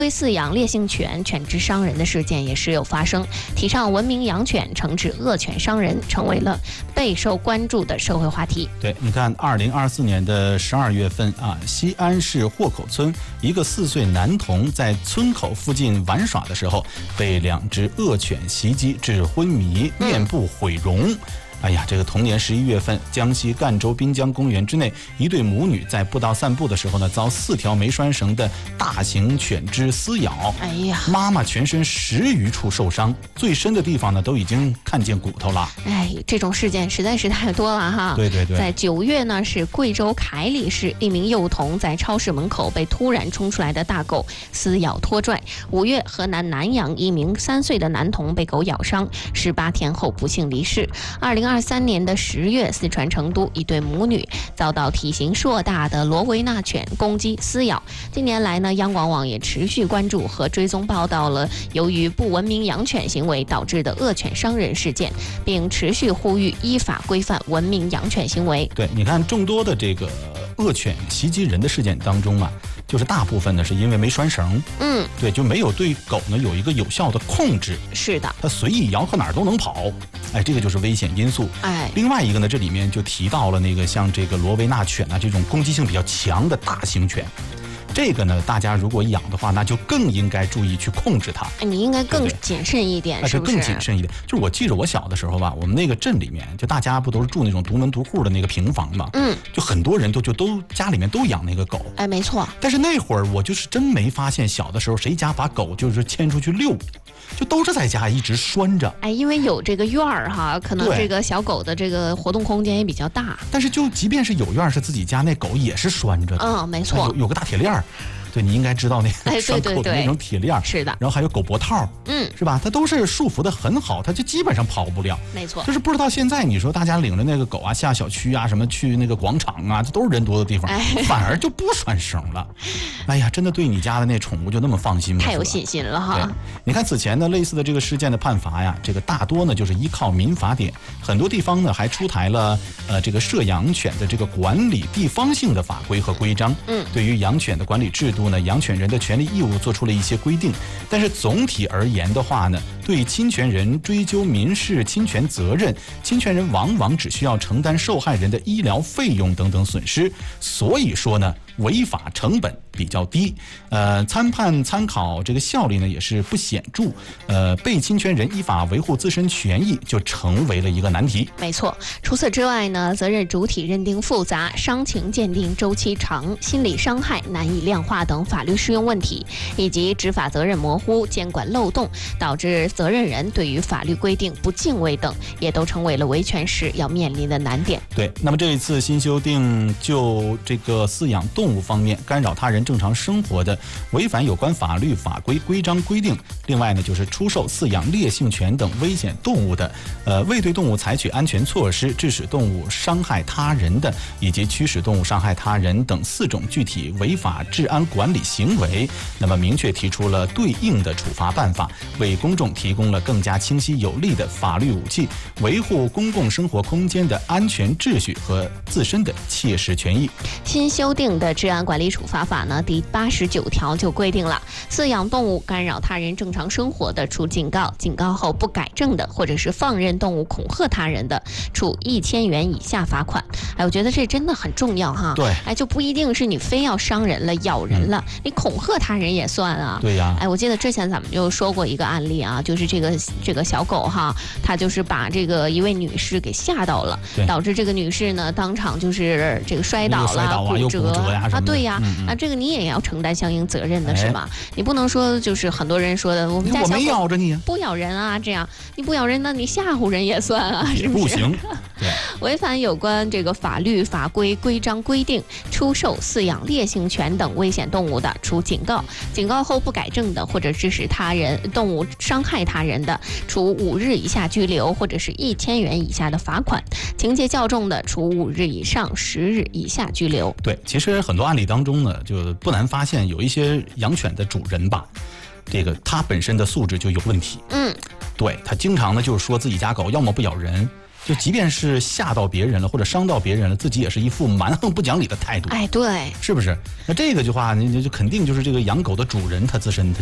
饲养烈性犬、犬只伤人的事件也时有发生，提倡文明养犬、惩治恶犬伤人，成为了备受关注的社会话题。 对，你看，2024年的12月份啊，西安市霍口村一个4岁男童在村口附近玩耍的时候，被2只恶犬袭击致昏迷，面部毁容。哎呀，这个同年11月份，江西赣州滨江公园之内，一对母女在步道散步的时候呢，遭4条没拴绳的大型犬只撕咬。 哎呀， 妈妈全身10余处受伤，最深的地方呢都已经看见骨头了。 哎，这种事件实在是太多了哈。 对对对， 在9月呢，是贵州凯里市一名幼童在超市门口被突然冲出来的大狗撕咬拖拽。5月，河南南阳一名3岁的男童被狗咬伤，18天后不幸离世。2023年的10月，四川成都一对母女遭到体型硕大的罗威纳犬攻击撕咬。近年来呢，央广网也持续关注和追踪报道了由于不文明养犬行为导致的恶犬伤人事件，并持续呼吁依法规范文明养犬行为。 对，你看众多的这个恶犬袭击人的事件当中啊，就是大部分呢是因为没拴绳，对，就没有对狗呢有一个有效的控制。 是的， 它随意摇，它哪儿都能跑，哎，这个就是危险因素。 哎， 另外一个呢，这里面就提到了那个像这个罗威纳犬啊这种攻击性比较强的大型犬。这个呢，大家如果养的话，那就更应该注意去控制它。 你应该更谨慎一点，是不是？ 更谨慎一点。就是我记着我小的时候吧，我们那个镇里面，就大家不都是住那种独门独户的那个平房嘛，就很多人都家里面都养那个狗。 哎，没错。 但是那会儿我就是真没发现，小的时候谁家把狗就是牵出去遛。就都是在家一直拴着， 哎，因为有这个院儿哈，可能这个小狗的这个活动空间也比较大。 但是就即便是有院儿是自己家，那狗也是拴着的。 没错， 有个大铁链儿。对，你应该知道那个拴狗的那种铁链， 是的。 然后还有狗脖套，是吧？它都是束缚的很好，它就基本上跑不了。 没错， 就是不知道现在你说大家领着那个狗啊下小区啊，什么去那个广场啊，这都是人多的地方，反而就不拴绳了。哎呀，真的对你家的那宠物就那么放心吗？ 太有信心了哈。 对，你看此前呢类似的这个事件的判罚呀，这个大多呢就是依靠民法典，很多地方呢还出台了这个涉养犬的这个管理地方性的法规和规章。对于养犬的管理制度呢，养犬人的权利义务做出了一些规定，但是总体而言的话呢，对侵权人追究民事侵权责任，侵权人往往只需要承担受害人的医疗费用等等损失，所以说呢，违法成本比较低，参考这个效力呢也是不显著，被侵权人依法维护自身权益就成为了一个难题。 没错，除此之外呢，责任主体认定复杂、伤情鉴定周期长、心理伤害难以量化等法律适用问题，以及执法责任模糊、监管漏洞，导致责任人对于法律规定不敬畏等，也都成为了维权时要面临的难点。 对，那么这一次新修订就这个饲养动物方面干扰他人正常生活的，违反有关法律法规规章规定。另外呢，就是出售饲养烈性犬等危险动物的，未对动物采取安全措施，致使动物伤害他人的，以及驱使动物伤害他人等4种具体违法治安管理行为，那么明确提出了对应的处罚办法，为公众提供了更加清晰有力的法律武器，维护公共生活空间的安全秩序和自身的切实权益。 新修订的治安管理处罚法呢，第89条就规定了，饲养动物干扰他人正常生活的，处警告，警告后不改正的，或者是放任动物恐吓他人的，处1000元以下罚款。哎，我觉得这真的很重要哈。 对， 哎，就不一定是你非要伤人了、咬人了，你恐吓他人也算啊。 对呀。 哎，我记得之前咱们就说过一个案例啊，就是这个小狗哈，它就是把这个一位女士给吓到了，导致这个女士呢当场就是这个摔倒了、骨折呀啊，对呀，啊，这个你也要承担相应责任的是吧？你不能说就是很多人说的，我们家小狗没咬着你， 不咬人啊，这样你不咬人，那你吓唬人也算啊，是不是？ 不行。对， 违反有关这个法律法规规章规定，出售饲养烈性犬等危险动物的，处警告，警告后不改正的，或者致使他人动物伤害他人的，处5日以下拘留或者是1000元以下的罚款，情节较重的，处5日以上10日以下拘留。 对，其实很多案例当中呢，就不难发现有一些养犬的主人吧，这个他本身的素质就有问题。对，他经常呢就是说自己家狗要么不咬人， 就即便是吓到别人了或者伤到别人了，自己也是一副蛮横不讲理的态度。 哎，对， 是不是？那这个句话，你就肯定就是这个养狗的主人他自身